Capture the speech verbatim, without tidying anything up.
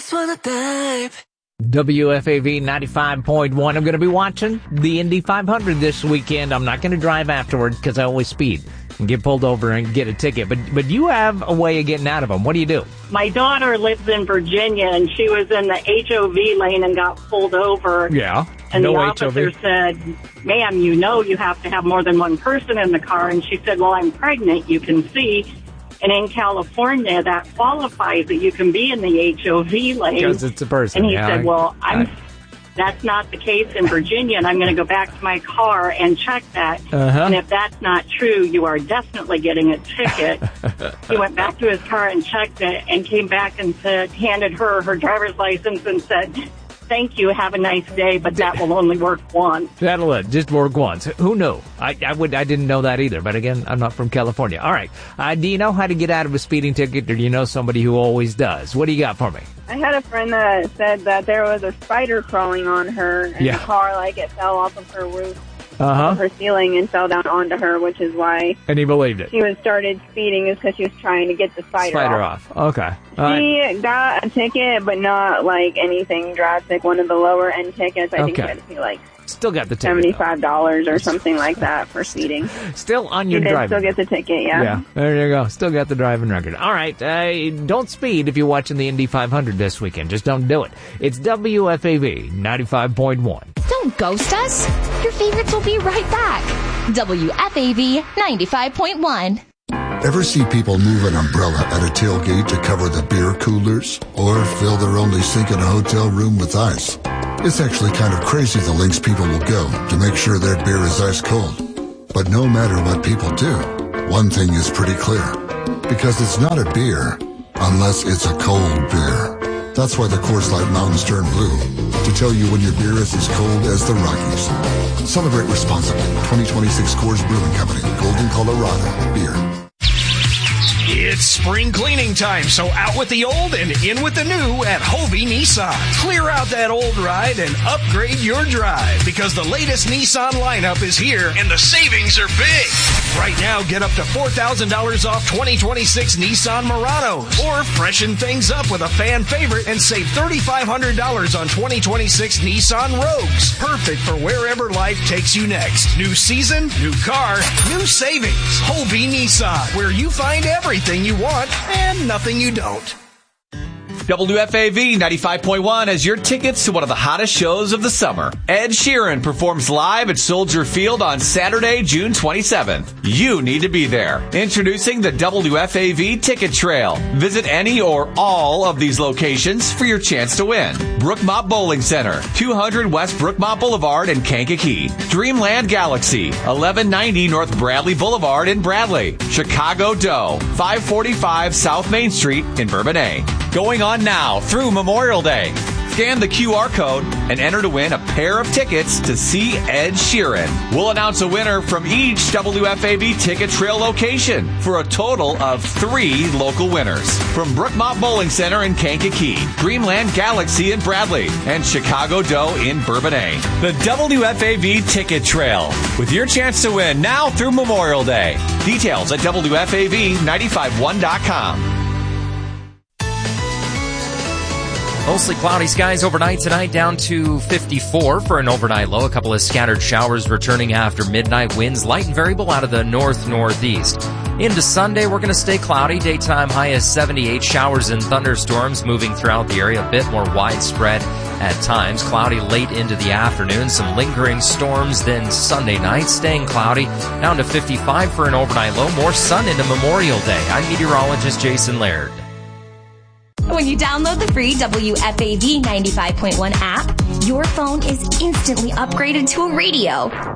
just wanna dive. W F A V ninety-five point one. I'm going to be watching the Indy five hundred this weekend. I'm not going to drive afterward because I always speed and get pulled over and get a ticket. But but you have a way of getting out of them. What do you do? My daughter lives in Virginia, and she was in the H O V lane and got pulled over. Yeah. And no the H O V. officer said, ma'am, you know you have to have more than one person in the car. And she said, well, I'm pregnant, you can see. And in California, that qualifies that you can be in the H O V lane. Because it's a person. And he yeah, said, I, well, I'm... I, that's not the case in Virginia, and I'm going to go back to my car and check that. Uh-huh. And if that's not true, you are definitely getting a ticket. He went back to his car and checked it and came back and said, handed her her driver's license and said, thank you, have a nice day, but that will only work once. That'll uh, just work once. Who knew? I, I would I didn't know that either. But again, I'm not from California. All right. Uh, do you know how to get out of a speeding ticket, or do you know somebody who always does? What do you got for me? I had a friend that said that there was a spider crawling on her in Yeah. the car, like it fell off of her roof, Uh-huh. off of her ceiling, and fell down onto her, which is why And he believed it. she was started speeding, is because she was trying to get the spider, Spider off. off. Okay. All right. She got a ticket, but not like anything drastic. One of the lower end tickets. I think she Okay. had to pay like Still got the ticket. seventy-five dollars or something like that for speeding. Still on You your did driving. still get the ticket, yeah. Yeah, there you go. Still got the driving record. All right, uh, don't speed if you're watching the Indy five hundred this weekend. Just don't do it. It's W F A V ninety-five point one. Don't ghost us. Your favorites will be right back. W F A V ninety-five point one. Ever see people move an umbrella at a tailgate to cover the beer coolers? Or fill their only sink in a hotel room with ice? It's actually kind of crazy the lengths people will go to make sure their beer is ice cold. But no matter what people do, one thing is pretty clear. Because it's not a beer unless it's a cold beer. That's why the Coors Light Mountains turn blue, to tell you when your beer is as cold as the Rockies. Celebrate responsibly. twenty twenty-six Coors Brewing Company, Golden, Colorado. Beer. It's spring cleaning time, so out with the old and in with the new at Hovey Nissan. Clear out that old ride and upgrade your drive, because the latest Nissan lineup is here and the savings are big. Right now, get up to four thousand dollars off twenty twenty-six Nissan Muranos, or freshen things up with a fan favorite and save three thousand five hundred dollars on twenty twenty-six Nissan Rogues. Perfect for wherever life takes you next. New season, new car, new savings. Hovey Nissan, where you find everything you want and nothing you don't. W F A V ninety-five point one has your tickets to one of the hottest shows of the summer. Ed Sheeran performs live at Soldier Field on Saturday, June twenty-seventh. You need to be there. Introducing the W F A V Ticket Trail. Visit any or all of these locations for your chance to win. Brookmont Bowling Center, two hundred West Brookmont Boulevard in Kankakee. Dreamland Galaxy, eleven ninety North Bradley Boulevard in Bradley. Chicago Doe, five forty-five South Main Street in Bourbonnais. Going on now through Memorial Day. Scan the Q R code and enter to win a pair of tickets to see Ed Sheeran. We'll announce a winner from each W F A V Ticket Trail location for a total of three local winners. From Brookmont Bowling Center in Kankakee, Dreamland Galaxy in Bradley, and Chicago Doe in Bourbonnais. The W F A V Ticket Trail, with your chance to win now through Memorial Day. Details at W F A V nine five one dot com. Mostly cloudy skies overnight tonight, down to fifty-four for an overnight low. A couple of scattered showers returning after midnight. Winds light and variable out of the north-northeast. Into Sunday, we're going to stay cloudy. Daytime high is seventy-eight. Showers and thunderstorms moving throughout the area. A bit more widespread at times. Cloudy late into the afternoon. Some lingering storms then Sunday night. Staying cloudy. Down to fifty-five for an overnight low. More sun into Memorial Day. I'm meteorologist Jason Laird. When you download the free W F A V ninety-five point one app, your phone is instantly upgraded to a radio.